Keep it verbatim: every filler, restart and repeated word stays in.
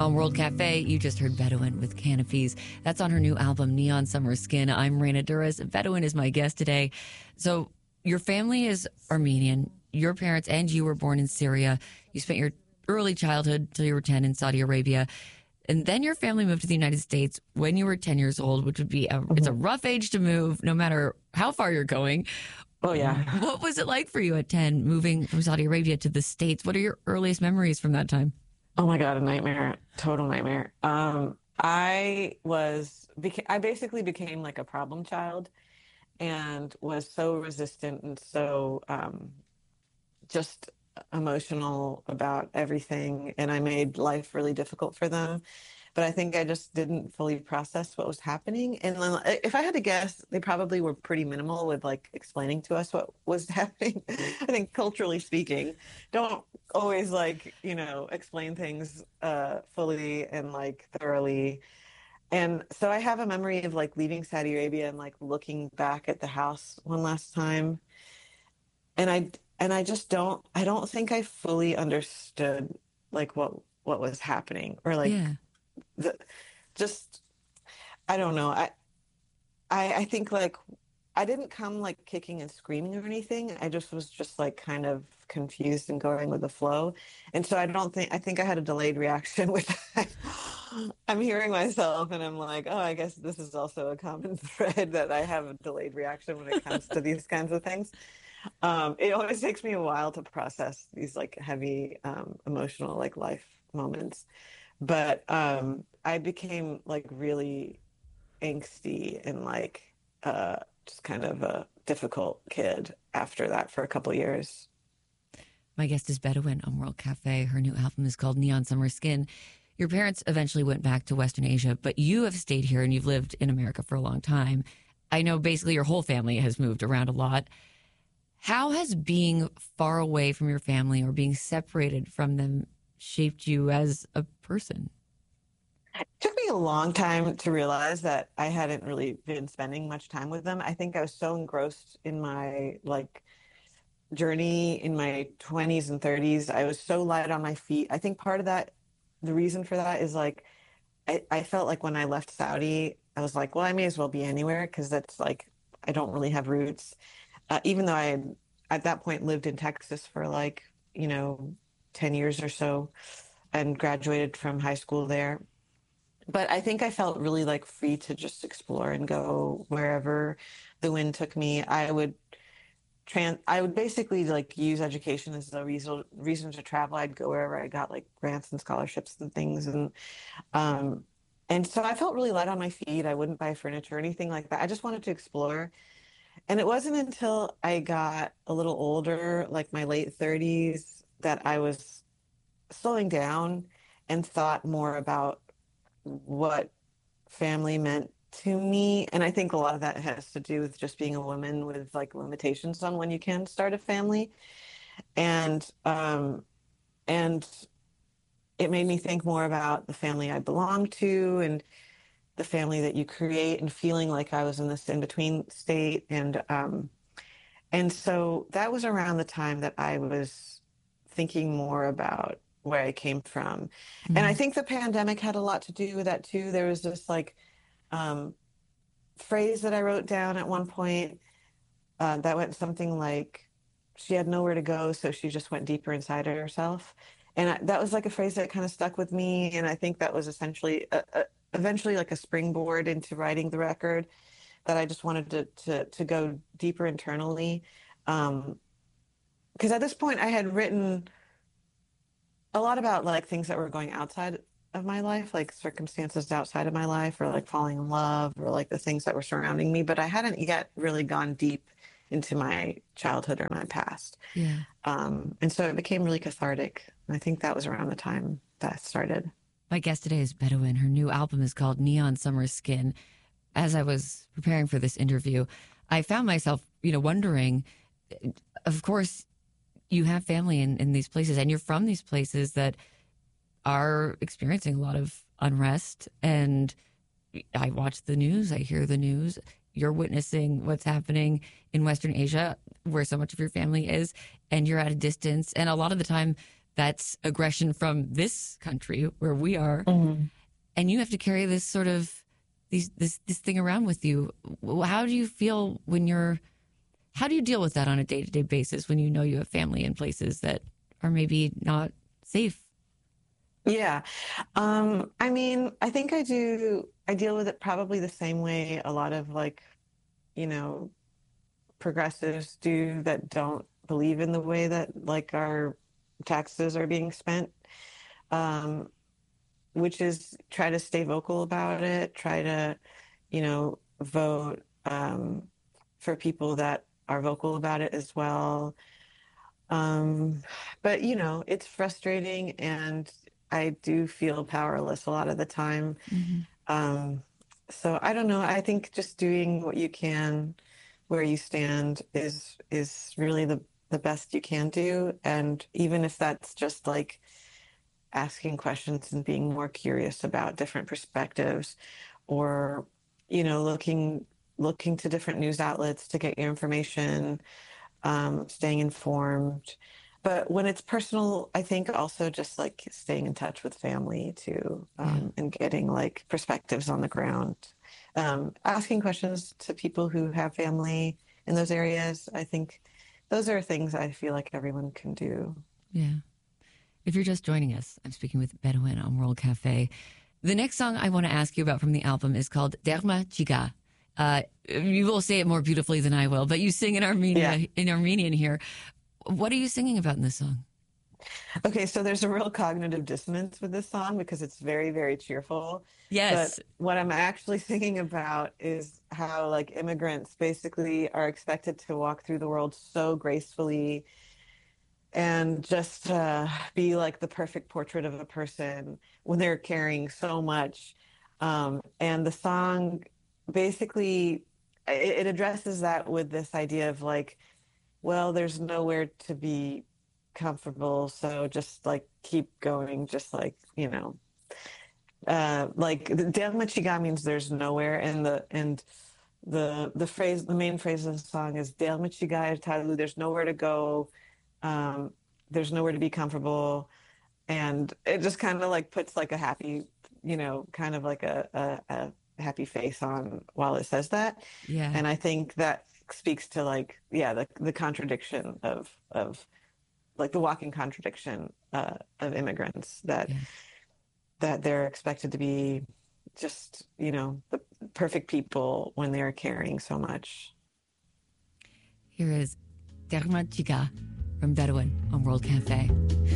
On World Cafe, you just heard Bedouin with Canopies. That's on her new album, Neon Summer Skin. I'm Raina Duras. Bedouin is my guest today. So your family is Armenian. Your parents and you were born in Syria. You spent your early childhood till you were ten in Saudi Arabia. And then your family moved to the United States when you were ten years old, which would be a, mm-hmm. it's a rough age to move no matter how far you're going. Oh, yeah. What was it like for you at ten, moving from Saudi Arabia to the States? What are your earliest memories from that time? Oh my God, a nightmare, total nightmare. Um, I was, beca- I basically became like a problem child and was so resistant and so um, just emotional about everything. And I made life really difficult for them. But I think I just didn't fully process what was happening. And if I had to guess, they probably were pretty minimal with like explaining to us what was happening. I think culturally speaking, don't always like, you know, explain things uh, fully and like thoroughly. And so I have a memory of like leaving Saudi Arabia and like looking back at the house one last time. And I, and I just don't, I don't think I fully understood like what, what was happening or like, yeah. The, just I don't know. I, I I think like I didn't come like kicking and screaming or anything. I just was just like kind of confused and going with the flow. And so I don't think I think I had a delayed reaction, which I, I'm hearing myself and I'm like, oh, I guess this is also a common thread that I have a delayed reaction when it comes to these kinds of things. Um, it always takes me a while to process these like heavy um, emotional like life moments. But um, I became like really angsty and like uh, just kind of a difficult kid after that for a couple years. My guest is Bedouin on World Cafe. Her new album is called Neon Summer Skin. Your parents eventually went back to Western Asia, but you have stayed here and you've lived in America for a long time. I know basically your whole family has moved around a lot. How has being far away from your family or being separated from them shaped you as a person? It took me a long time to realize that I hadn't really been spending much time with them. I think I was so engrossed in my like journey in my twenties and thirties. I was so light on my feet. I think part of that, the reason for that is like, I, I felt like when I left Saudi, I was like, well, I may as well be anywhere because that's like, I don't really have roots. Uh, even though I had at that point lived in Texas for like, you know, ten years or so and graduated from high school there. But I think I felt really like free to just explore and go wherever the wind took me. I would trans I would basically like use education as a reason reason to travel. I'd go wherever I got like grants and scholarships and things. And um and so I felt really light on my feet. I wouldn't buy furniture or anything like that. I just wanted to explore. And it wasn't until I got a little older, like my late thirties, that I was slowing down and thought more about what family meant to me. And I think a lot of that has to do with just being a woman with like limitations on when you can start a family. And um, and it made me think more about the family I belong to and the family that you create, and feeling like I was in this in-between state. And um, and so that was around the time that I was thinking more about where I came from. Mm-hmm. And I think the pandemic had a lot to do with that too. There was this like um, phrase that I wrote down at one point uh, that went something like, she had nowhere to go, so she just went deeper inside of herself. And I, that was like a phrase that kind of stuck with me. And I think that was essentially, a, a, eventually like a springboard into writing the record, that I just wanted to to, to go deeper internally. Um, because at this point I had written a lot about like things that were going outside of my life, like circumstances outside of my life, or like falling in love, or like the things that were surrounding me. But I hadn't yet really gone deep into my childhood or my past. Yeah. Um, and so it became really cathartic. And I think that was around the time that started. My guest today is Bedouin. Her new album is called Neon Summer Skin. As I was preparing for this interview, I found myself, you know, wondering, of course, you have family in, in these places, and you're from these places that are experiencing a lot of unrest. And I watch the news, I hear the news. You're witnessing what's happening in Western Asia, where so much of your family is, and you're at a distance. And a lot of the time, That's aggression from this country where we are. Mm-hmm. And you have to carry this sort of these this this thing around with you. How do you feel when you're how do you deal with that on a day-to-day basis when you know you have family in places that are maybe not safe? Yeah. Um, I mean, I think I do, I deal with it probably the same way a lot of like, you know, progressives do that don't believe in the way that like our taxes are being spent. Um, which is try to stay vocal about it, try to, you know, vote um, for people that are vocal about it as well. Um, but, you know, it's frustrating and I do feel powerless a lot of the time. Mm-hmm. Um, so I don't know. I think just doing what you can where you stand is is really the the best you can do. And even if that's just like asking questions and being more curious about different perspectives or, you know, looking looking to different news outlets to get your information, um, staying informed. But when it's personal, I think also just like staying in touch with family too, Yeah. um, and getting like perspectives on the ground. Um, asking questions to people who have family in those areas. I think those are things I feel like everyone can do. Yeah. If you're just joining us, I'm speaking with Bedouin on World Cafe. The next song I want to ask you about from the album is called Derma Chiga. Uh, you will say it more beautifully than I will, but you sing in Armenia, Yeah. in Armenian here. What are you singing about in this song? Okay, so there's a real cognitive dissonance with this song because it's very, very cheerful. Yes. But what I'm actually thinking about is how like immigrants basically are expected to walk through the world so gracefully and just uh, be like the perfect portrait of a person when they're carrying so much. Um, and the song basically it, it addresses that with this idea of like, well, there's nowhere to be comfortable, so just like keep going, just like, you know, uh, like Delmachiga means there's nowhere, and the and the the phrase, the main phrase of the song is Delmachiga Talu, there's nowhere to go, um, there's nowhere to be comfortable, and it just kind of like puts like a happy, you know, kind of like a, a, a happy face on while it says that, Yeah. and I think that speaks to like yeah the the contradiction of of like the walking contradiction uh, of immigrants that Yeah. that they're expected to be just, you know, the perfect people when they're carrying so much. Here is Derma Chiga from Bedouin on World Cafe.